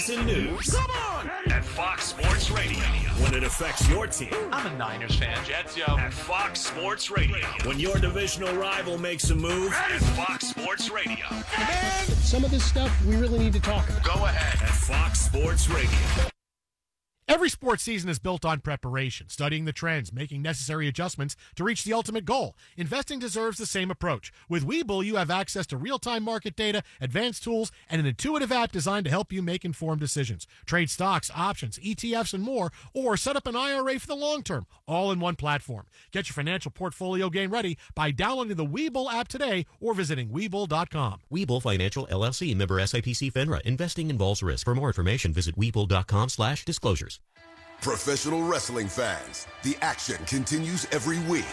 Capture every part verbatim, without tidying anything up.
and news. Come on! At Fox Sports Radio. When it affects your team. I'm a Niners fan. Jets, yo. At Fox Sports Radio. When your divisional rival makes a move. At Fox Sports Radio. Man, some of this stuff we really need to talk about. Go ahead. At Fox Sports Radio. Every sports season is built on preparation, studying the trends, making necessary adjustments to reach the ultimate goal. Investing deserves the same approach. With Webull, you have access to real-time market data, advanced tools, and an intuitive app designed to help you make informed decisions. Trade stocks, options, E T Fs, and more, or set up an I R A for the long term, all in one platform. Get your financial portfolio game ready by downloading the Webull app today or visiting Webull dot com. Webull Financial, L L C, member S I P C FINRA. Investing involves risk. For more information, visit Webull dot com slash disclosures. Professional wrestling fans, the action continues every week.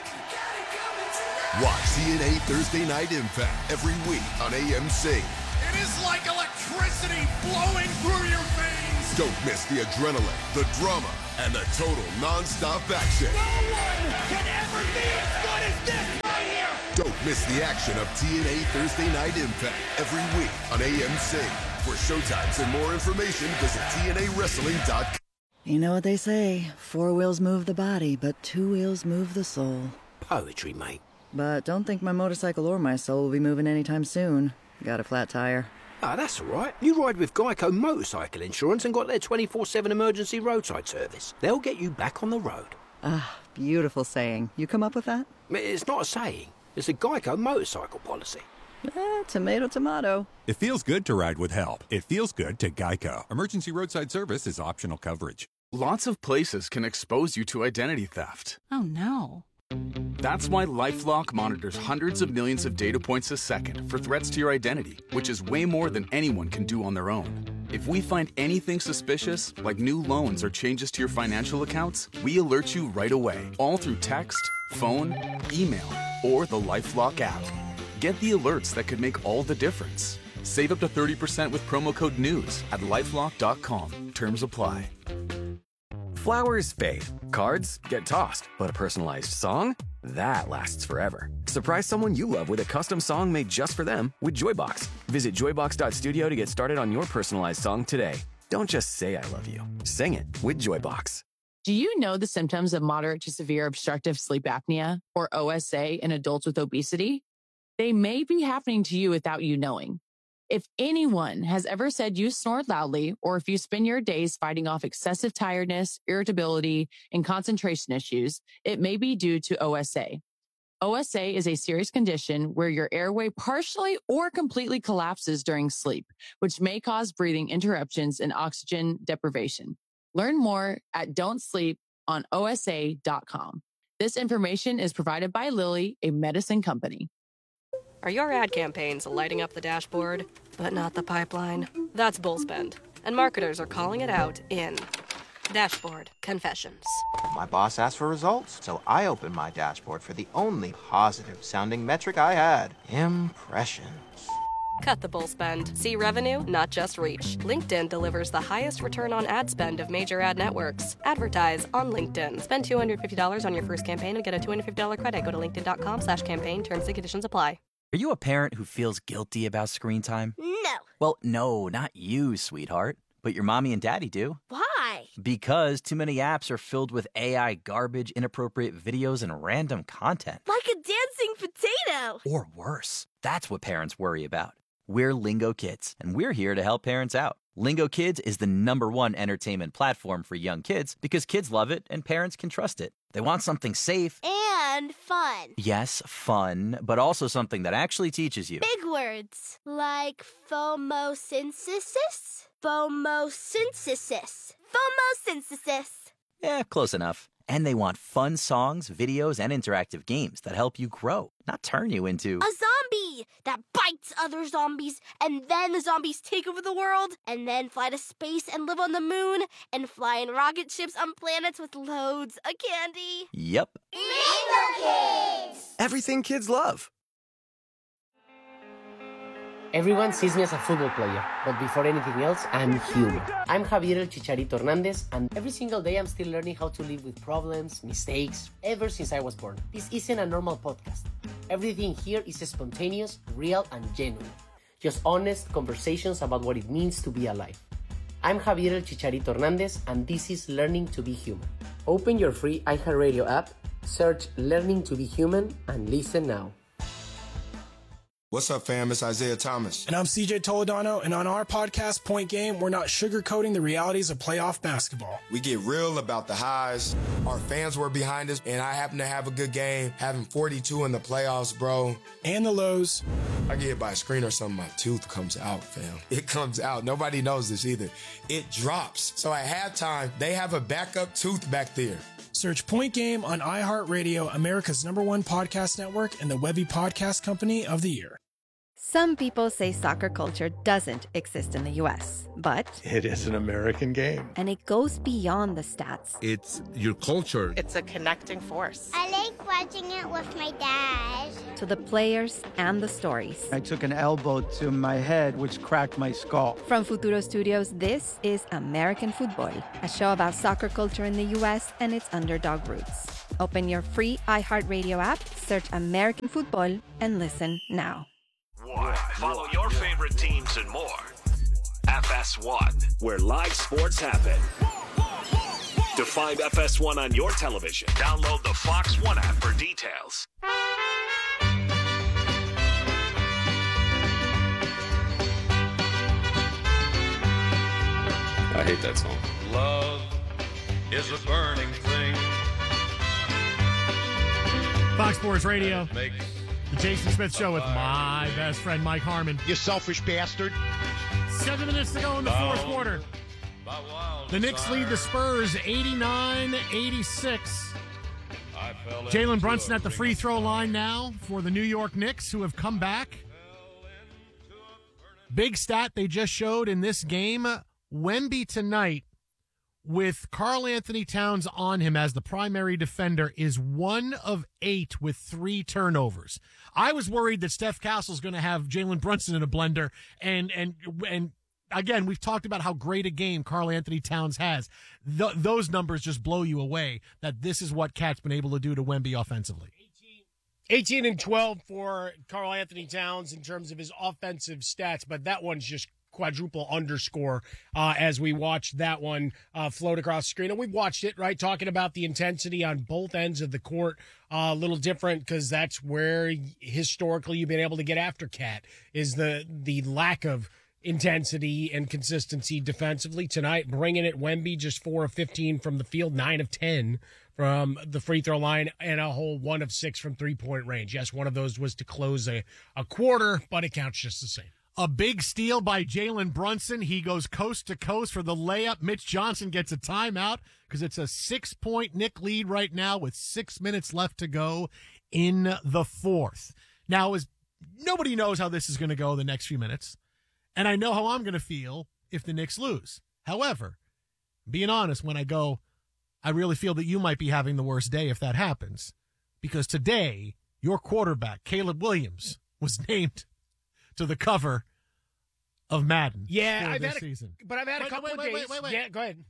Watch T N A Thursday Night Impact every week on A M C. It is like electricity flowing through your veins. Don't miss the adrenaline, the drama, and the total non-stop action. No one can ever be as good as this right here. Don't miss the action of T N A Thursday Night Impact every week on A M C. For showtimes and more information, visit T N A wrestling dot com. You know what they say, four wheels move the body, but two wheels move the soul. Poetry, mate. But don't think my motorcycle or my soul will be moving anytime soon. Got a flat tire. Ah, oh, that's all right. You ride with Geico Motorcycle Insurance and got their twenty-four seven emergency roadside service. They'll get you back on the road. Ah, beautiful saying. You come up with that? It's not a saying. It's a Geico motorcycle policy. Eh, tomato, tomato. It feels good to ride with help. It feels good to Geico. Emergency roadside service is optional coverage. Lots of places can expose you to identity theft. Oh, no. That's why LifeLock monitors hundreds of millions of data points a second for threats to your identity, which is way more than anyone can do on their own. If we find anything suspicious, like new loans or changes to your financial accounts, we alert you right away, all through text, phone, email, or the LifeLock app. Get the alerts that could make all the difference. Save up to thirty percent with promo code NEWS at lifelock dot com. Terms apply. Flowers fade, cards get tossed, but a personalized song? That lasts forever. Surprise someone you love with a custom song made just for them with Joybox. Visit joybox dot studio to get started on your personalized song today. Don't just say I love you. Sing it with Joybox. Do you know the symptoms of moderate to severe obstructive sleep apnea, or O S A, in adults with obesity? They may be happening to you without you knowing. If anyone has ever said you snore loudly, or if you spend your days fighting off excessive tiredness, irritability, and concentration issues, it may be due to O S A. O S A is a serious condition where your airway partially or completely collapses during sleep, which may cause breathing interruptions and oxygen deprivation. Learn more at don't sleep on O S A dot com. This information is provided by Lilly, a medicine company. Are your ad campaigns lighting up the dashboard, but not the pipeline? That's Bullspend, and marketers are calling it out in Dashboard Confessions. My boss asked for results, so I opened my dashboard for the only positive-sounding metric I had, impressions. Cut the bull spend. See revenue, not just reach. LinkedIn delivers the highest return on ad spend of major ad networks. Advertise on LinkedIn. Spend two hundred fifty dollars on your first campaign and get a two hundred fifty dollars credit. Go to linkedin dot com slash campaign. Terms and conditions apply. Are you a parent who feels guilty about screen time? No. Well, no, not you, sweetheart. But your mommy and daddy do. Why? Because too many apps are filled with A I garbage, inappropriate videos, and random content. Like a dancing potato. Or worse. That's what parents worry about. We're Lingo Kids, and we're here to help parents out. Lingo Kids is the number one entertainment platform for young kids because kids love it and parents can trust it. They want something safe. And fun. Yes, fun, but also something that actually teaches you. Big words like phomosynthesis, phomosynthesis, phomosynthesis. Yeah, close enough. And they want fun songs, videos, and interactive games that help you grow, not turn you into a zombie that bites other zombies, and then the zombies take over the world, and then fly to space and live on the moon, and fly in rocket ships on planets with loads of candy. Yep. Lingo Kids! Everything kids love. Everyone sees me as a football player, but before anything else, I'm human. I'm Javier El Chicharito Hernandez, and every single day I'm still learning how to live with problems, mistakes, ever since I was born. This isn't a normal podcast. Everything here is spontaneous, real, and genuine. Just honest conversations about what it means to be alive. I'm Javier El Chicharito Hernandez, and this is Learning to Be Human. Open your free iHeartRadio app, search Learning to Be Human, and listen now. What's up, fam? It's Isaiah Thomas. And I'm C J Toledano, and on our podcast, Point Game, we're not sugarcoating the realities of playoff basketball. We get real about the highs. Our fans were behind us, and I happen to have a good game, having forty-two in the playoffs, bro. And the lows. I get hit by a screen or something, my tooth comes out, fam. It comes out. Nobody knows this either. It drops. So at halftime, they have a backup tooth back there. Search Point Game on iHeartRadio, America's number one podcast network, and the Webby Podcast Company of the Year. Some people say soccer culture doesn't exist in the U S, but it is an American game. And it goes beyond the stats. It's your culture. It's a connecting force. I like watching it with my dad. To the players and the stories. I took an elbow to my head, which cracked my skull. From Futuro Studios, this is American Football, a show about soccer culture in the U S and its underdog roots. Open your free iHeartRadio app, search American Football, and listen now. One. Follow your favorite teams and more. F S one, where live sports happen. To find F S one on your television, download the Fox One app for details. I hate that song. Love is a burning thing. Fox Sports Radio. The Jason Smith Show with my best friend, Mike Harmon. You selfish bastard. Seven minutes to go in the fourth quarter. The Knicks lead the Spurs eighty-nine eighty-six. Jalen Brunson at the free throw line now for the New York Knicks, who have come back. Big stat they just showed in this game. Wemby tonight, with Karl Anthony Towns on him as the primary defender, is one of eight with three turnovers. I was worried that Steph Castle's going to have Jalen Brunson in a blender, and and and again, we've talked about how great a game Karl Anthony Towns has. Th- those numbers just blow you away, that this is what Cat's been able to do to Wemby offensively. eighteen and twelve for Karl Anthony Towns in terms of his offensive stats, but that one's just quadruple underscore uh, as we watch that one uh, float across the screen. And we've watched it, right, talking about the intensity on both ends of the court. Uh, a little different because that's where historically you've been able to get after Cat, is the the lack of intensity and consistency defensively. Tonight, bringing it, Wemby just four of fifteen from the field, nine of ten from the free throw line, and a whole one of six from three-point range. Yes, one of those was to close a, a quarter, but it counts just the same. A big steal by Jalen Brunson. He goes coast to coast for the layup. Mitch Johnson gets a timeout because it's a six-point Knick lead right now with six minutes left to go in the fourth. Now, as nobody knows how this is going to go the next few minutes, and I know how I'm going to feel if the Knicks lose. However, being honest, when I go, I really feel that you might be having the worst day if that happens, because today your quarterback, Caleb Williams, was named to the cover of Madden. Yeah, for I've this had a, season. but I've had wait, a couple wait, of wait, days. Wait, wait, wait. Yeah, go ahead.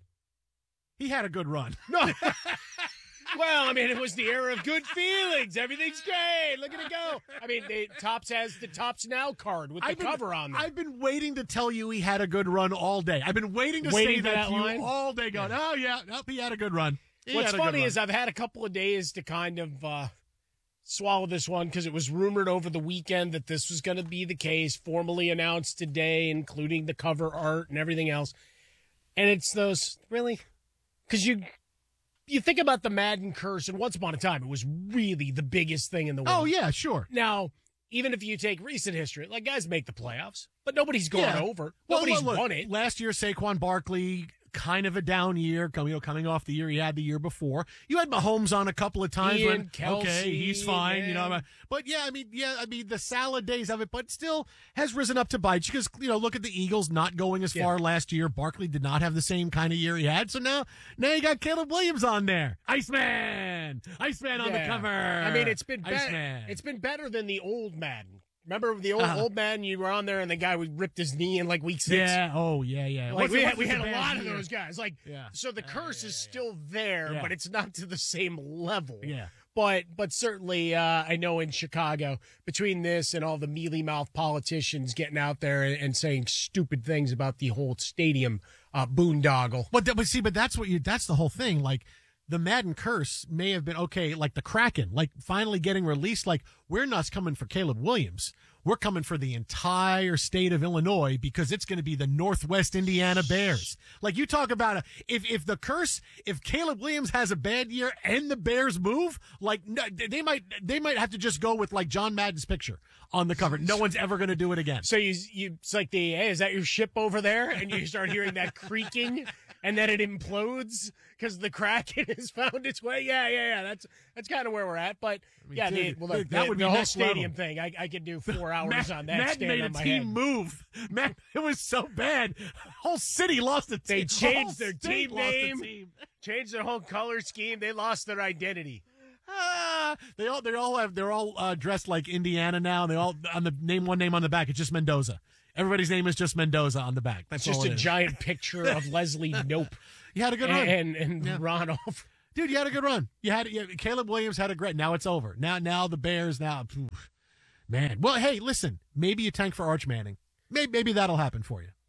He had a good run. No. Well, I mean, it was the era of good feelings. Everything's great. Look at it go. I mean, the Topps has the Topps Now card with the I've been, cover on there. I've been waiting to tell you he had a good run all day. I've been waiting to Waiting say for that, that to you line? all day going, oh, yeah, nope, he had a good run. He What's had a good funny run. is I've had a couple of days to kind of uh, swallow this one because it was rumored over the weekend that this was going to be the case, formally announced today, including the cover art and everything else. And it's those, really? Because you you think about the Madden curse, and once upon a time, it was really the biggest thing in the world. Oh, yeah, sure. Now, even if you take recent history, like, guys make the playoffs, but nobody's gone Yeah. over. Well, Nobody's look, won it. Last year, Saquon Barkley, kind of a down year, coming, you know, coming off the year he had the year before. You had Mahomes on a couple of times Ian, when, Kelsey, okay, he's fine, you know. man. But yeah, I mean, yeah, I mean, the salad days of it, but still has risen up to bite you because, you know, look at the Eagles not going as Yeah. far last year. Barkley did not have the same kind of year he had, so now, now you got Caleb Williams on there. Iceman! Iceman on the Yeah. cover. I mean, it's been Iceman. better. It's been better than the old Madden. Remember the old Uh-huh. old Madden? You were on there, and the guy would ripped his knee in like week six. Yeah, oh, yeah, yeah. Like What's- we what's had, we the had a bad lot of year? those guys. Like, Yeah. so the curse is still there, Yeah. but it's not to the same level. Yeah. But but certainly, uh, I know in Chicago, between this and all the mealy mouth politicians getting out there and, and saying stupid things about the whole stadium uh, boondoggle. But, th- but see, but that's what you, that's the whole thing. Like, the Madden curse may have been, okay, like the Kraken, like finally getting released. Like, we're not coming for Caleb Williams. We're coming for the entire state of Illinois because it's going to be the Northwest Indiana Bears. Like, you talk about a, if, if the curse, if Caleb Williams has a bad year and the Bears move, like no, they might, they might have to just go with like John Madden's picture on the cover. No one's ever going to do it again. So you, you, it's like the, hey, is that your ship over there? And you start hearing that creaking. And then it implodes because the Kraken has found its way. Yeah, yeah, yeah. That's that's kind of where we're at. But I mean, yeah, dude, the, well, dude, the, that would the be whole next stadium level. thing. I, I could do four hours Matt, on that. Matt stand made on a my team head. move. Matt, it was so bad. Whole city lost a team. They The changed whole their state team lost a name, team. changed their whole color scheme. They lost their identity. Ah, they all they all have they're all uh, dressed like Indiana now. They all on the name one name on the back. It's just Mendoza. Everybody's name is just Mendoza on the back. That's It's just all a it is. giant picture of Leslie Nope. You had a good run, and and Yeah. Ron off. dude. You had a good run. You had you, Caleb Williams had a great. Now it's over. Now now the Bears now, oof, man. Well, hey, listen. Maybe you tank for Arch Manning. Maybe maybe that'll happen for you.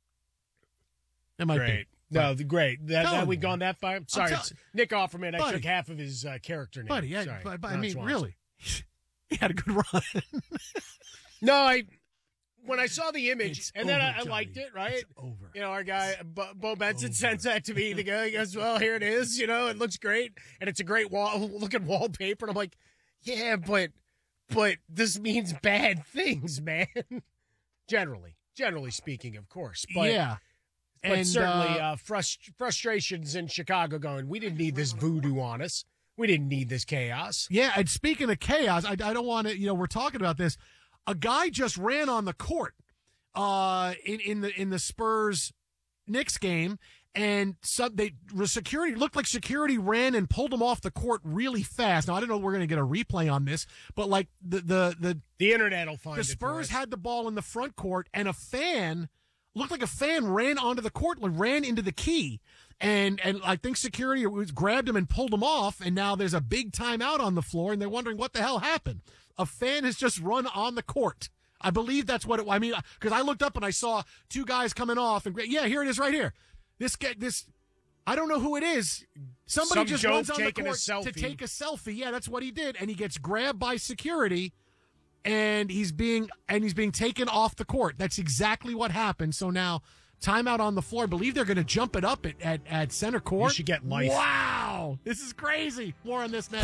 It might Great. be. No, the great. That, Tell that him, we gone that far? Sorry, tell- it's Nick Offerman. I Buddy. took half of his uh, character name. Buddy, yeah, Sorry. but, but I Ron mean, Swanson. really, he had a good run. No, I when I saw the image, It's and then over, I, I Johnny. liked it, right? It's over. You know, our guy, Bo, Bo Benson, sends that to me. The guy he goes, well, here it is. You know, it looks great. And it's a great wall looking wallpaper. And I'm like, yeah, but, but this means bad things, man. generally, generally speaking, of course. But, yeah. But And, certainly uh, uh, frust- frustrations in Chicago going, we didn't need this voodoo on us. We didn't need this chaos. Yeah, and speaking of chaos, I, I don't want to, you know, we're talking about this. A guy just ran on the court uh, in, in the in the Spurs Knicks game, and some they security looked like security ran and pulled him off the court really fast. Now I don't know if we're going to get a replay on this, but like the the the The internet will find the it for Spurs us. had the ball in the front court, and a fan looked like a fan ran onto the court, ran into the key. And and I think security was, grabbed him and pulled him off, and now there's a big timeout on the floor, and they're wondering what the hell happened. A fan has just run on the court. I believe that's what it. I mean, because I looked up and I saw two guys coming off, and yeah, here it is right here. This guy, this I don't know who it is. Somebody Some just joke runs on the taking a court to selfie. take a selfie. Yeah, that's what he did, and he gets grabbed by security, and he's being and he's being taken off the court. That's exactly what happened. So now. Timeout on the floor. I believe they're going to jump it up at, at, at center court. You should get life. Wow. This is crazy. More on this next.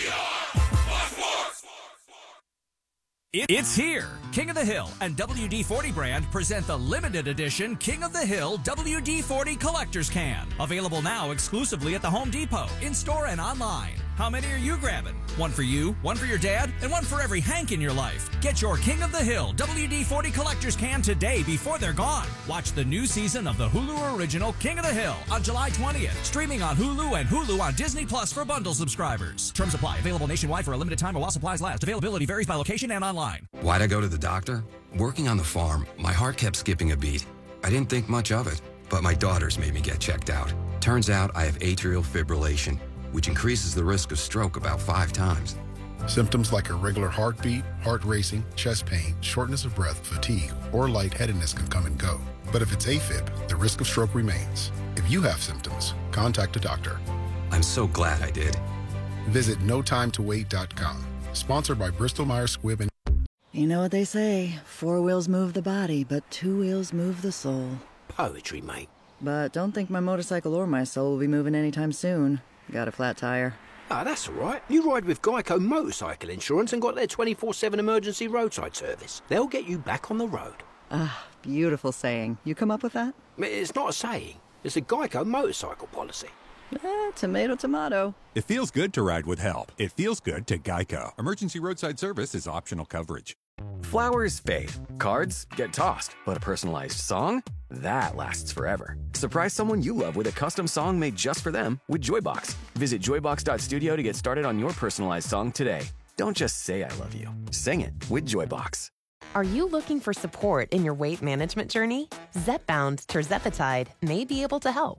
It's here. King of the Hill and W D forty brand present the limited edition King of the Hill W D forty Collector's Can. Available now exclusively at the Home Depot, in-store and online. How many are you grabbing? One for you, one for your dad, and one for every Hank in your life. Get your King of the Hill W D forty Collector's Can today before they're gone. Watch the new season of the Hulu original King of the Hill on July twentieth. Streaming on Hulu and Hulu on Disney Plus for bundle subscribers. Terms apply. Available nationwide for a limited time or while supplies last. Availability varies by location and online. Why'd I go to the doctor? Working on the farm, my heart kept skipping a beat. I didn't think much of it, but my daughters made me get checked out. Turns out I have atrial fibrillation, which increases the risk of stroke about five times. Symptoms like irregular heartbeat, heart racing, chest pain, shortness of breath, fatigue, or lightheadedness can come and go. But if it's AFib, the risk of stroke remains. If you have symptoms, contact a doctor. I'm so glad I did. Visit no time to wait dot com. Sponsored by Bristol Myers Squibb and... You know what they say, four wheels move the body, but two wheels move the soul. Poetry, mate. But don't think my motorcycle or my soul will be moving anytime soon. Got a flat tire. Ah, that's all right. You ride with Geico Motorcycle Insurance and got their twenty-four seven emergency roadside service. They'll get you back on the road. Ah, beautiful saying. You come up with that? It's not a saying. It's a Geico motorcycle policy. Eh, tomato, tomato. It feels good to ride with help. It feels good to Geico. Emergency roadside service is optional coverage. Flowers fade, cards get tossed, but a personalized song? That lasts forever. Surprise someone you love with a custom song made just for them with Joybox. Visit joybox dot studio to get started on your personalized song today. Don't just say I love you. Sing it with Joybox. Are you looking for support in your weight management journey? Zepbound terzepatide may be able to help.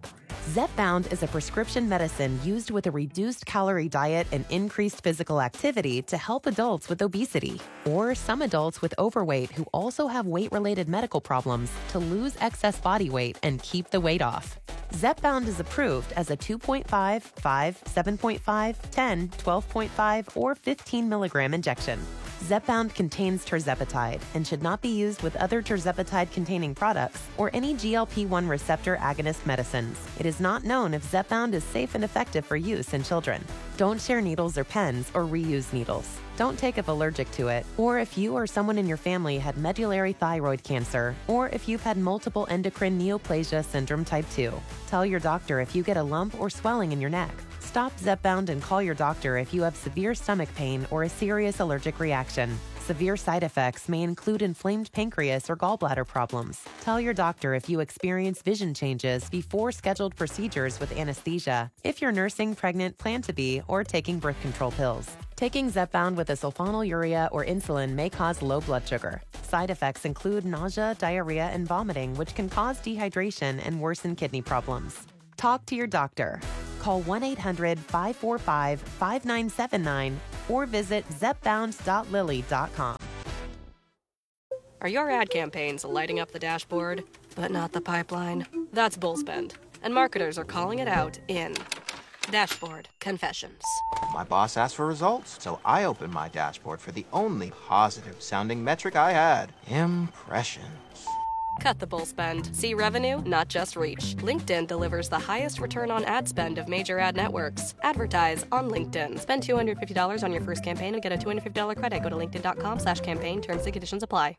Zepbound is a prescription medicine used with a reduced calorie diet and increased physical activity to help adults with obesity, or some adults with overweight who also have weight-related medical problems to lose excess body weight and keep the weight off. Zepbound is approved as a two point five, five, seven point five, ten, twelve point five, or fifteen milligram injection. Zepbound contains tirzepatide and should not be used with other tirzepatide-containing products or any G L P one receptor agonist medicines. It is not known if Zepbound is safe and effective for use in children. Don't share needles or pens or reuse needles. Don't take if allergic to it, or if you or someone in your family had medullary thyroid cancer, or if you've had multiple endocrine neoplasia syndrome type two. Tell your doctor if you get a lump or swelling in your neck. Stop Zepbound and call your doctor if you have severe stomach pain or a serious allergic reaction. Severe side effects may include inflamed pancreas or gallbladder problems. Tell your doctor if you experience vision changes before scheduled procedures with anesthesia, if you're nursing, pregnant, plan to be, or taking birth control pills. Taking Zepbound with a sulfonylurea or insulin may cause low blood sugar. Side effects include nausea, diarrhea, and vomiting, which can cause dehydration and worsen kidney problems. Talk to your doctor. Call one eight hundred, five four five, five nine seven nine or visit zepbound dot lilly dot com. Are your ad campaigns lighting up the dashboard, but not the pipeline? That's Bullspend, and marketers are calling it out in Dashboard Confessions. My boss asked for results, so I opened my dashboard for the only positive-sounding metric I had, impressions. Cut the bull spend. See revenue, not just reach. LinkedIn delivers the highest return on ad spend of major ad networks. Advertise on LinkedIn. Spend two hundred fifty dollars on your first campaign and get a two hundred fifty dollars credit. Go to linkedin.com slash campaign. Terms and conditions apply.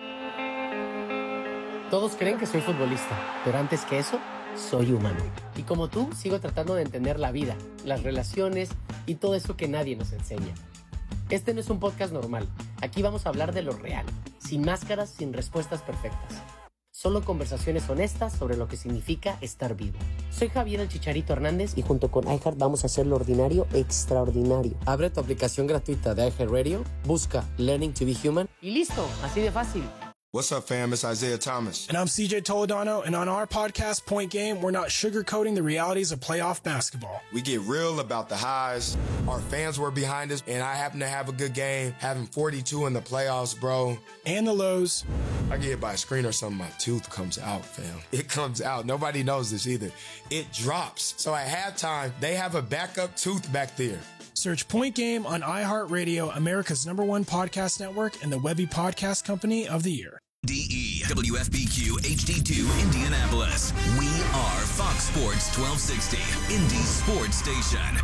Todos creen que soy futbolista, pero antes que eso, soy humano. Y como tú, sigo tratando de entender la vida, las relaciones y todo eso que nadie nos enseña. Este no es un podcast normal. Aquí vamos a hablar de lo real, sin máscaras, sin respuestas perfectas. Solo conversaciones honestas sobre lo que significa estar vivo. Soy Javier el Chicharito Hernández y junto con iHeart vamos a hacer lo ordinario extraordinario. Abre tu aplicación gratuita de iHeartRadio, busca Learning to be Human y listo, así de fácil. What's up, fam? It's Isaiah Thomas. And I'm C J Toledano, and on our podcast, Point Game, we're not sugarcoating the realities of playoff basketball. We get real about the highs. Our fans were behind us, and I happen to have a good game, having forty-two in the playoffs, bro. And the lows. I get hit by a screen or something, my tooth comes out, fam. It comes out. Nobody knows this either. It drops. So at halftime, they have a backup tooth back there. Search Point Game on iHeartRadio, America's number one podcast network, and the Webby Podcast Company of the Year. D E W F B Q H D two Indianapolis. We are Fox Sports twelve sixty, Indy's sports station.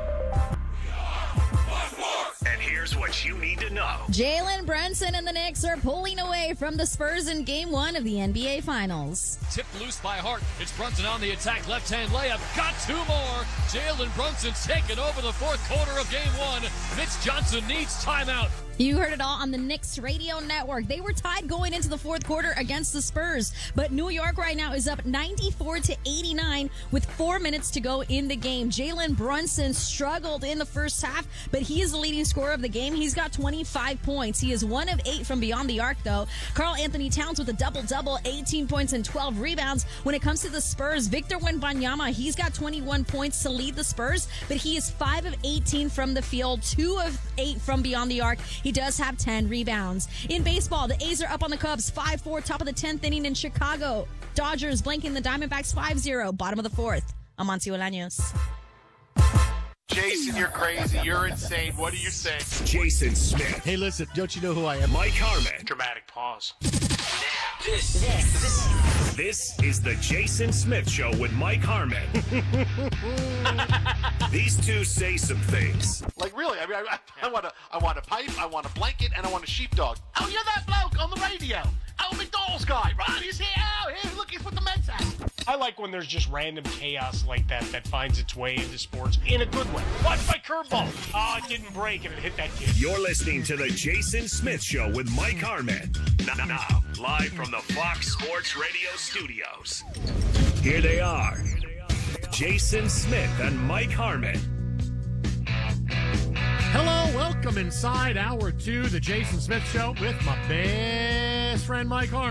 And here's what you need to know. Jalen Brunson and the Knicks are pulling away from the Spurs in Game one of the N B A Finals. Tipped loose by Hart. It's Brunson on the attack. Left-hand layup. Got two more. Jalen Brunson's taken over the fourth quarter of Game one. Mitch Johnson needs timeout. You heard it all on the Knicks radio network. They were tied going into the fourth quarter against the Spurs, but New York right now is up ninety-four to eighty-nine with four minutes to go in the game. Jalen Brunson struggled in the first half, but he is the leading scorer of the game. He's got twenty-five points. He is one of eight from beyond the arc, though. Karl Anthony Towns with a double-double, eighteen points and twelve rebounds. When it comes to the Spurs, Victor Wembanyama, he's got twenty-one points to lead the Spurs, but he is five of eighteen from the field, two of eight from beyond the arc. He does have ten rebounds. In baseball, the A's are up on the Cubs five four, top of the tenth inning in Chicago. Dodgers blanking the Diamondbacks five zero, bottom of the fourth. Amancio Bolaños. Jason, you're crazy. You're insane. What do you say? Jason Smith. Hey, listen, don't you know who I am? Mike Harmon. Dramatic pause. This, this, this is the Jason Smith Show with Mike Harmon. These two say some things. Like, really, I mean, I, I want a, I want a pipe, I want a blanket, and I want a sheepdog. Oh, you're that bloke on the radio. Oh, McDonald's guy, right? He's here. Oh, here, look, he's with the Mets hat. I like when there's just random chaos like that that finds its way into sports in a good way. Watch my curveball. Oh, it didn't break and it hit that kid. You're listening to the Jason Smith Show with Mike Harmon. Now, now, live from the Fox Sports Radio studios. Here they are, Jason Smith and Mike Harmon. Hello, welcome inside hour two, the Jason Smith Show with my best friend Mike Harmon.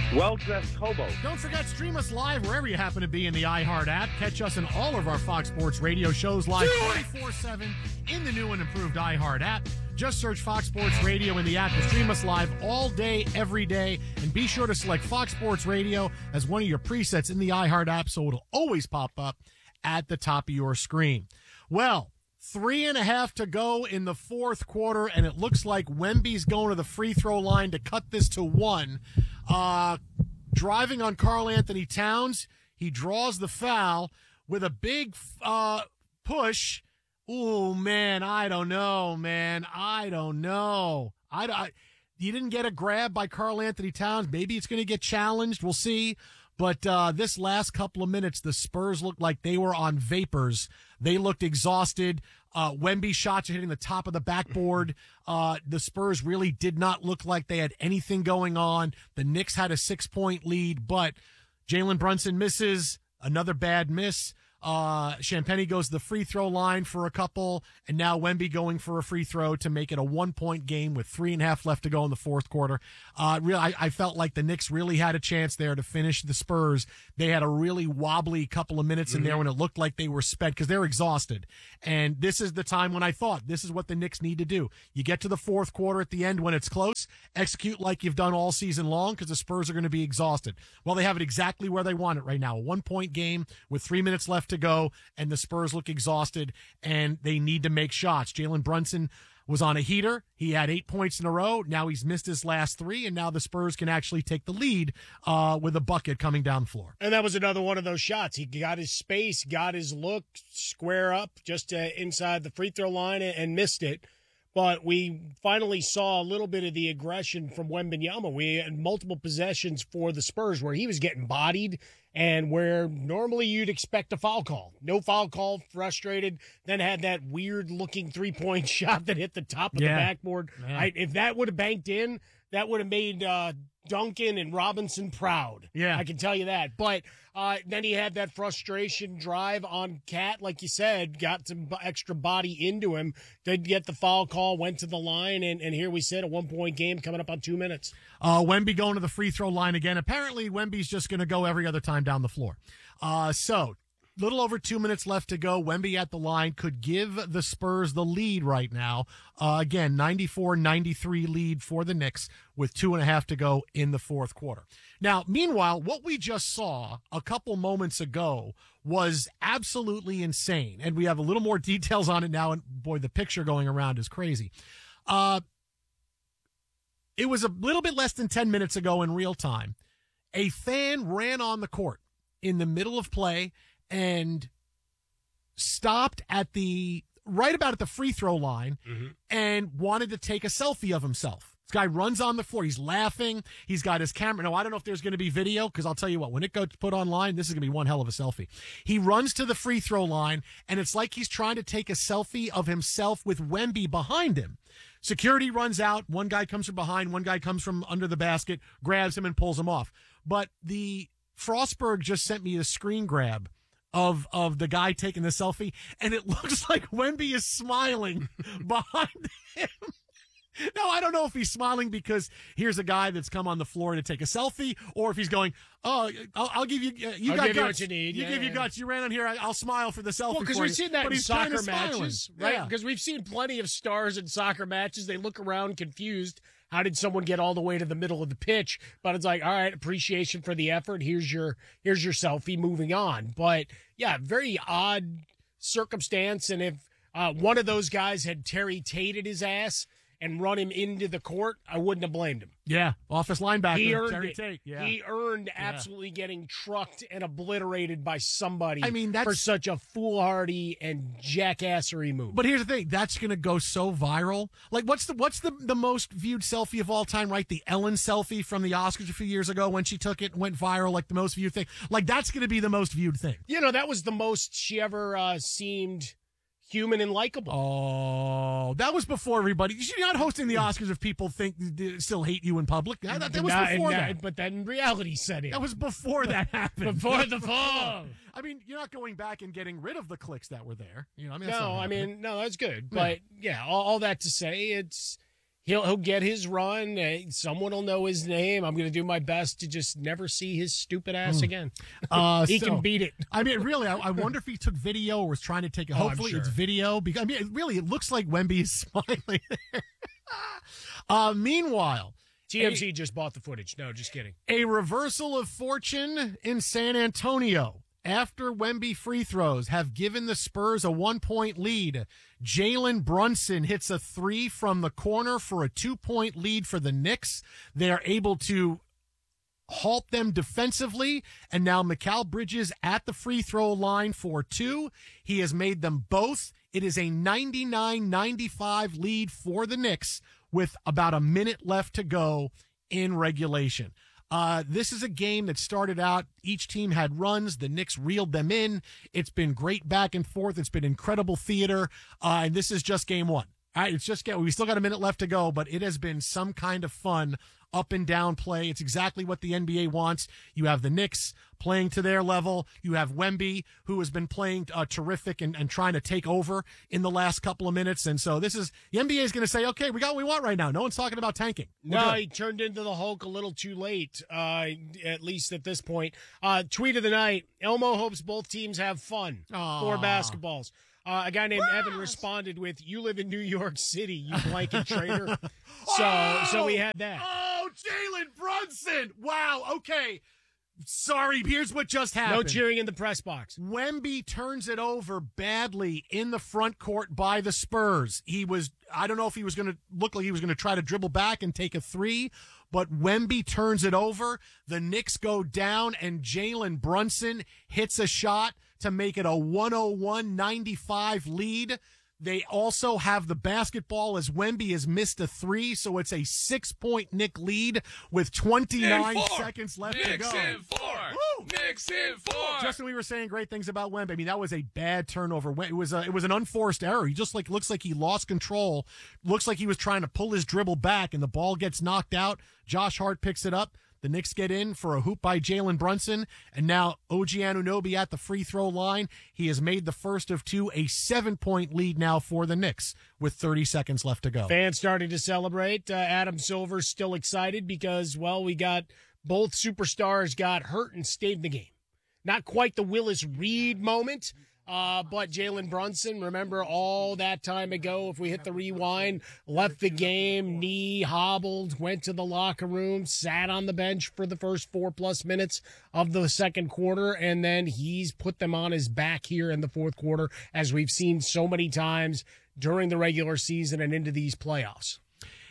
well-dressed hobo. Don't forget, stream us live wherever you happen to be in the iHeart app. Catch us in all of our Fox Sports Radio shows live twenty-four seven in the new and improved iHeart app. Just search Fox Sports Radio in the app to stream us live all day, every day. And be sure to select Fox Sports Radio as one of your presets in the iHeart app so it'll always pop up at the top of your screen. Well, three and a half to go in the fourth quarter, and it looks like Wemby's going to the free throw line to cut this to one. Uh, driving on Karl Anthony Towns, he draws the foul with a big uh, push. Oh, man, I don't know, man. I don't know. I, I, you didn't get a grab by Karl Anthony Towns. Maybe it's going to get challenged. We'll see. But uh, this last couple of minutes, the Spurs looked like they were on vapors. They looked exhausted. Uh, Wemby shots are hitting the top of the backboard. Uh, the Spurs really did not look like they had anything going on. The Knicks had a six-point lead, but Jalen Brunson misses. Another bad miss. Uh, Champagnie goes to the free throw line for a couple, and now Wemby going for a free throw to make it a one-point game with three and a half left to go in the fourth quarter. Uh, really, I, I felt like the Knicks really had a chance there to finish the Spurs. They had a really wobbly couple of minutes in there when it looked like they were spent because they're exhausted. And this is the time when I thought this is what the Knicks need to do. You get to the fourth quarter at the end when it's close, execute like you've done all season long because the Spurs are going to be exhausted. Well, they have it exactly where they want it right now. A one-point game with three minutes left to go, and the Spurs look exhausted, and they need to make shots. Jalen Brunson was on a heater. He had eight points in a row. Now he's missed his last three, and now the Spurs can actually take the lead uh, with a bucket coming down the floor. And that was another one of those shots. He got his space, got his look, square up just uh, inside the free throw line and, and missed it. But we finally saw a little bit of the aggression from Wembanyama. We had multiple possessions for the Spurs where he was getting bodied and where normally you'd expect a foul call. No foul call, frustrated, then had that weird-looking three-point shot that hit the top of Yeah. the backboard. I, if that would have banked in, that would have made uh, Duncan and Robinson proud. Yeah. I can tell you that. But uh, then he had that frustration drive on Cat, like you said, got some b- extra body into him, did get the foul call, went to the line, and, and here we sit, a one-point game coming up on two minutes. Uh, Wemby going to the free throw line again. Apparently, Wemby's just going to go every other time down the floor. Uh, so, little over two minutes left to go. Wemby at the line could give the Spurs the lead right now. Uh, again, ninety-four ninety-three lead for the Knicks with two and a half to go in the fourth quarter. Now, meanwhile, what we just saw a couple moments ago was absolutely insane. And we have a little more details on it now. And boy, the picture going around is crazy. Uh, it was a little bit less than ten minutes ago in real time. A fan ran on the court in the middle of play and stopped at the right about at the free throw line Mm-hmm. and wanted to take a selfie of himself. This guy runs on the floor. He's laughing. He's got his camera. No, I don't know if there's going to be video because I'll tell you what, when it goes put online, this is going to be one hell of a selfie. He runs to the free throw line, and it's like he's trying to take a selfie of himself with Wemby behind him. Security runs out. One guy comes from behind. One guy comes from under the basket, grabs him, and pulls him off. But the Frostberg just sent me a screen grab of of the guy taking the selfie, and it looks like Wemby is smiling behind him. Now, I don't know if he's smiling because here's a guy that's come on the floor to take a selfie, or if he's going, oh, I'll, I'll give you, uh, you I'll got give you guts. what you need. You Yeah, give you yeah. guts. You ran on here. I, I'll smile for the selfie. Well, because for we've you. seen that But in he's soccer kinda smiling. matches, right? Yeah. Because we've seen plenty of stars in soccer matches. They look around confused. How did someone get all the way to the middle of the pitch? But it's like, all right, appreciation for the effort. Here's your here's your selfie. Moving on. But yeah, very odd circumstance. And if uh, one of those guys had Terry Tated his ass and run him into the court, I wouldn't have blamed him. Yeah, office linebacker. He earned Terry it. Tate. Yeah. He earned absolutely getting trucked and obliterated by somebody. I mean, that's- for such a foolhardy and jackassery move. But here's the thing, that's going to go so viral. Like, what's the what's the, the most viewed selfie of all time, right? The Ellen selfie from the Oscars a few years ago when she took it and went viral, like the most viewed thing. Like, that's going to be the most viewed thing. You know, that was the most she ever uh, seemed human and likable. Oh, that was before everybody. You're not hosting the Oscars if people think still hate you in public. That, that was Not- before not- that. But then reality set in. That was before that happened. Before the fall. I mean, you're not going back and getting rid of the clicks that were there. You know, I mean, No, that's not I happening. mean, no, that's good. But yeah, all, all that to say, it's He'll he'll get his run. Uh, someone will know his name. I'm going to do my best to just never see his stupid ass Mm. again. Uh, he so- can beat it. I mean, really, I, I wonder if he took video or was trying to take it. Oh, I'm Hopefully, sure. it's video because I mean, it really, it looks like Wemby is smiling there. uh, meanwhile, T M Z just bought the footage. No, just kidding. a reversal of fortune in San Antonio after Wemby free throws have given the Spurs a one-point lead. Jalen Brunson hits a three from the corner for a two-point lead for the Knicks. They are able to halt them defensively, and now Mikal Bridges at the free throw line for two. He has made them both. It is a ninety-nine ninety-five lead for the Knicks with about a minute left to go in regulation. Uh, this is a game that started out, each team had runs. The Knicks reeled them in. It's been great back and forth. It's been incredible theater. Uh, and this is just game one. All right, it's just get, we still got a minute left to go, but it has been some kind of fun up and down play. It's exactly what the N B A wants. You have the Knicks playing to their level. You have Wemby, who has been playing uh, terrific and, and trying to take over in the last couple of minutes. And so this is, the N B A is going to say, okay, we got what we want right now. No one's talking about tanking. We're No, good. he turned into the Hulk a little too late, uh, at least at this point. Uh, tweet of the night, Elmo hopes both teams have fun. Aw. Four basketballs. Uh, a guy named Evan responded with, you live in New York City, you blanket traitor. So, so we had that. Oh, Jalen Brunson. Wow. Okay. Sorry. Here's what just happened. No cheering in the press box. Wemby turns it over badly in the front court by the Spurs. He was, I don't know if he was going to look like he was going to try to dribble back and take a three, but Wemby turns it over. The Knicks go down, and Jalen Brunson hits a shot to make it a one oh one ninety-five lead. They also have the basketball as Wemby has missed a three, so it's a six-point Knick lead with twenty-nine In four. seconds left Knicks to go. in four. Woo! Knicks in four. Justin, we were saying great things about Wemby. I mean, that was a bad turnover. It was a, it was an unforced error. He just like looks like he lost control. Looks like he was trying to pull his dribble back, and the ball gets knocked out. Josh Hart picks it up. The Knicks get in for a hoop by Jalen Brunson, and now O G Anunoby at the free throw line. He has made the first of two, a seven-point lead now for the Knicks with thirty seconds left to go. Fans starting to celebrate. Uh, Adam Silver's still excited because, well, we got both superstars got hurt and stayed in the game. Not quite the Willis Reed moment, uh, but Jalen Brunson, remember all that time ago, if we hit the rewind, left the game, knee hobbled, went to the locker room, sat on the bench for the first four-plus minutes of the second quarter, and then he's put them on his back here in the fourth quarter, as we've seen so many times during the regular season and into these playoffs.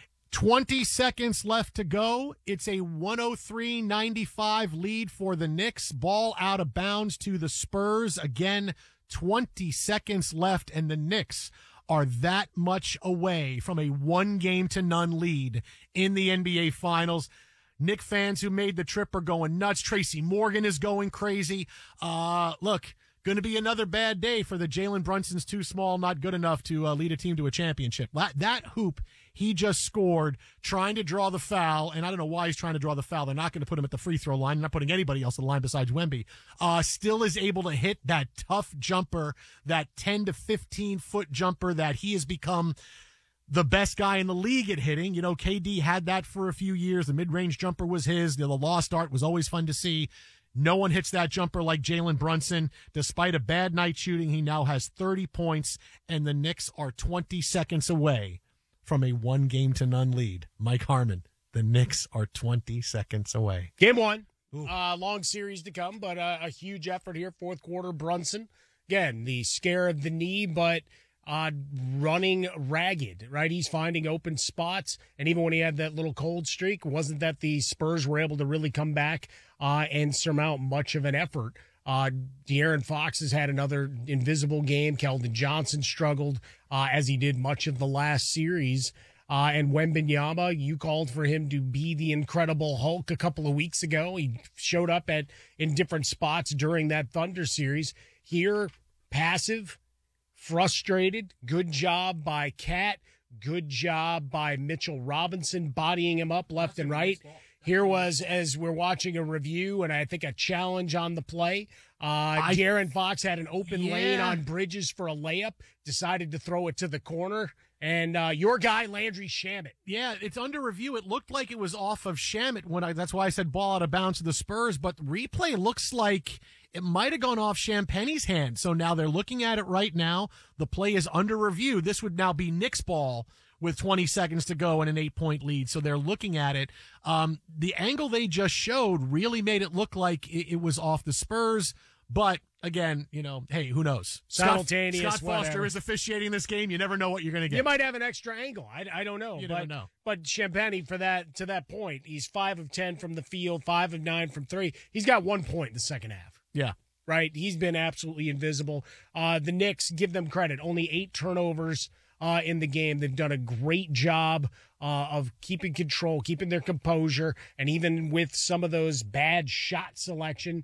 twenty seconds left to go. It's a one oh three ninety-five lead for the Knicks. Ball out of bounds to the Spurs. Again, twenty seconds left, and the Knicks are that much away from a one-game to none lead in the N B A Finals. Knick fans who made the trip are going nuts. Tracy Morgan is going crazy. Uh, look, going to be another bad day for the Jalen Brunson's too small, not good enough to uh, lead a team to a championship. That, that hoop he just scored trying to draw the foul, and I don't know why he's trying to draw the foul. They're not going to put him at the free throw line. They're not putting anybody else on the line besides Wemby. Uh, still is able to hit that tough jumper, that ten to fifteen foot jumper that he has become the best guy in the league at hitting. You know, K D had that for a few years. The mid-range jumper was his. The, the lost art was always fun to see. No one hits that jumper like Jalen Brunson. Despite a bad night shooting, he now has thirty points, and the Knicks are twenty seconds away from a one-game to none lead. Mike Harmon, the Knicks are twenty seconds away. Game one. Uh, long series to come, but uh, a huge effort here. Fourth quarter, Brunson. Again, the scare of the knee, but uh, running ragged, right? He's finding open spots. And even when he had that little cold streak, wasn't that the Spurs were able to really come back uh, and surmount much of an effort. Uh, De'Aaron Fox has had another invisible game. Keldon Johnson struggled uh, as he did much of the last series. Uh, and Wembanyama, you called for him to be the Incredible Hulk a couple of weeks ago. He showed up at in different spots during that Thunder series. Here, passive, frustrated. Good job by Cat. Good job by Mitchell Robinson, bodying him up left and right. Here was, as we're watching a review, and I think a challenge on the play. Uh, De'Aaron Fox had an open Yeah. lane on Bridges for a layup, decided to throw it to the corner. And uh, your guy, Landry Shamet. Yeah, it's under review. It looked like it was off of Shamet when I. That's why I said ball out of bounds to the Spurs. But replay looks like it might have gone off Champagne's hand. So now they're looking at it right now. The play is under review. This would now be Knicks ball with twenty seconds to go and an eight-point lead. So they're looking at it. Um, the angle they just showed really made it look like it, it was off the Spurs. But again, you know, hey, who knows? Simultaneous, Scott, Scott Foster whatever. is officiating this game. You never know what you're going to get. You might have an extra angle. I, I don't know. You but, never know. But Champagne, for that to that point, he's five of ten from the field, five of nine from three. He's got one point in the second half. Yeah. Right? He's been absolutely invisible. Uh, the Knicks, give them credit. Only eight turnovers uh, in the game. They've done a great job uh, of keeping control, keeping their composure, and even with some of those bad shot selection,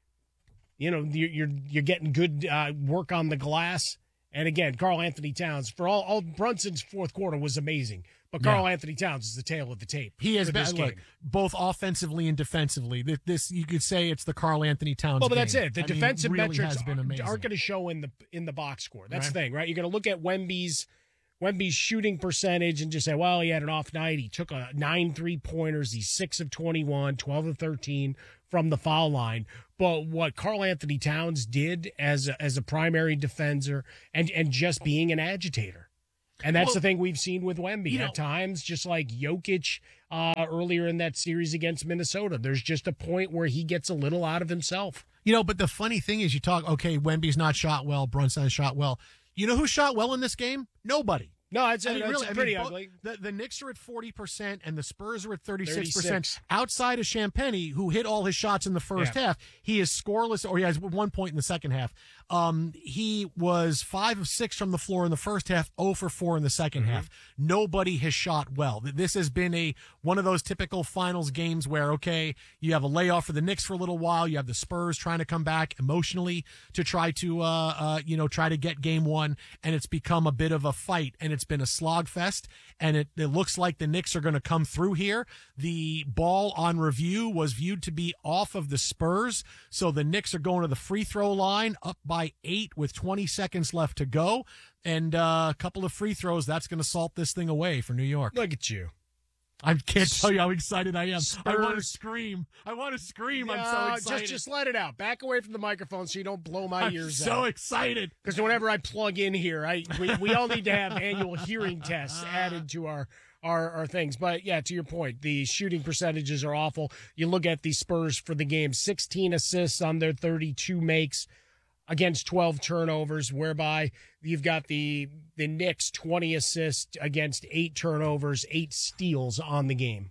you know, you're you're, you're getting good uh, work on the glass. And again, Karl Anthony Towns, for all, all Brunson's fourth quarter was amazing. But Karl Yeah. Anthony Towns is the tail of the tape. He has for been this look, game. both offensively and defensively. This, this you could say it's the Karl Anthony Towns. Well, but that's game. it. The I mean, defensive really metrics has been aren't, amazing. aren't going to show in the in the box score. That's Right. the thing, right? You're going to look at Wemby's Wemby's shooting percentage and just say, well, he had an off night. He took a nine three-pointers. He's six of twenty-one, twelve of thirteen from the foul line. But what Karl Anthony Towns did as a, as a primary defender and, and just being an agitator. And that's Well, the thing we've seen with Wemby you know- at times, just like Jokic uh, earlier in that series against Minnesota. There's just a point where he gets a little out of himself. You know, but the funny thing is, you talk, okay, Wemby's not shot well, Brunson shot well. You know who shot well in this game? Nobody. No, it's, I mean, it's really, I mean, pretty both- ugly. The, the Knicks are at forty percent and the Spurs are at thirty-six percent. thirty-six. Outside of Champagny, who hit all his shots in the first Yeah. half, he is scoreless, or he has one point in the second half. Um, he was five of six from the floor in the first half, zero for four in the second Mm-hmm. half. Nobody has shot well. This has been a one of those typical finals games where, okay, you have a layoff for the Knicks for a little while. You have the Spurs trying to come back emotionally to try to, uh, uh, you know, try to get game one, and it's become a bit of a fight, and it's been a slogfest. And it, it looks like the Knicks are going to come through here. The ball on review was viewed to be off of the Spurs. So the Knicks are going to the free throw line up by eight with twenty seconds left to go. And uh, a couple of free throws, that's going to salt this thing away for New York. Look at you. I can't tell you how excited I am. I want to Spurs. scream. I want to scream. I'm No, so excited. Just, just let it out. Back away from the microphone so you don't blow my I'm ears so out. excited. Because whenever I plug in here, I we, we all need to have annual hearing tests added to our, our our things. But yeah, to your point, the shooting percentages are awful. You look at the Spurs for the game, sixteen assists on their thirty-two makes against twelve turnovers, whereby you've got the the Knicks twenty assists against eight turnovers, eight steals on the game.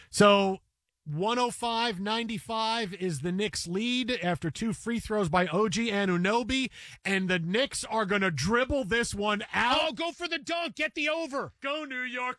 So one oh five ninety-five is the Knicks lead after two free throws by O G Anunoby, and the Knicks are going to dribble this one out. Oh, go for the dunk. Get the over. Go, New York.